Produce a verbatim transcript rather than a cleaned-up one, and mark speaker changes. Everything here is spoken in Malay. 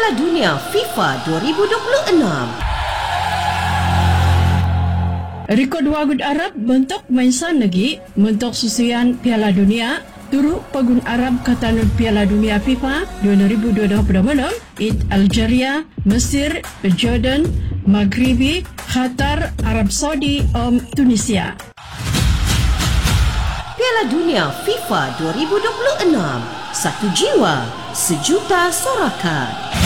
Speaker 1: Piala Dunia FIFA dua ribu dua puluh enam.
Speaker 2: Rekod Wagud Arab bentuk mainsan lagi bentuk susuan Piala Dunia turut Pegun Arab Katanun Piala Dunia FIFA dua ribu dua puluh enam it Algeria, Mesir, Jordan, Maghribi, Qatar, Arab Saudi, Om Tunisia.
Speaker 1: Piala Dunia FIFA dua ribu dua puluh enam. Satu jiwa, sejuta sorakan.